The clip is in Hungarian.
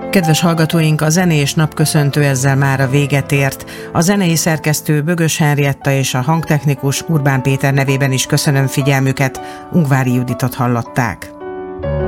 Kedves hallgatóink, a zenés napköszöntő ezzel már a véget ért. A zenei szerkesztő Bögös Henrietta és a hangtechnikus Urbán Péter nevében is köszönöm figyelmüket. Ungvári Juditot hallották.